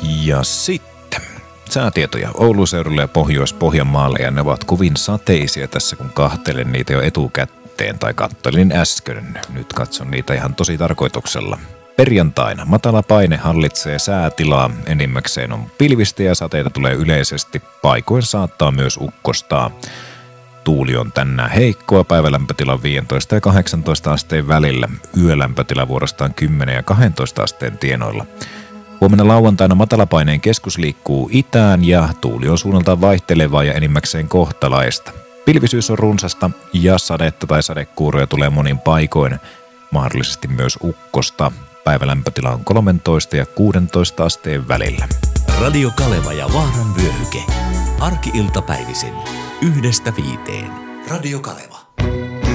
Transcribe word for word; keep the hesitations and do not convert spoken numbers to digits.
Ja sitten säätietoja Oulun seudulle ja Pohjois-Pohjanmaalle, ja ne ovat kovin sateisia tässä, kun kahtelen niitä jo etukäteen, tai kattelin äsken. Nyt katson niitä ihan tosi tarkoituksella. Perjantaina matala paine hallitsee säätilaa, enimmäkseen on pilvistä ja sateita tulee yleisesti, paikoin saattaa myös ukkostaa. Tuuli on tänään heikkoa, päivälämpötila viisitoista ja kahdeksantoista asteen välillä, yölämpötila vuorostaan kymmenen ja kaksitoista asteen tienoilla. Huomenna lauantaina matalapaineen keskus liikkuu itään ja tuuli on suunnaltaan vaihtelevaa ja enimmäkseen kohtalaista. Pilvisyys on runsasta ja sadetta tai sadekuuroja tulee monin paikoin, mahdollisesti myös ukkosta. Päivälämpötila on kolmetoista ja kuusitoista asteen välillä. Radio Kaleva ja Vaaran vyöhyke. Arki-iltapäivisin yhdestä viiteen. Radio Kaleva.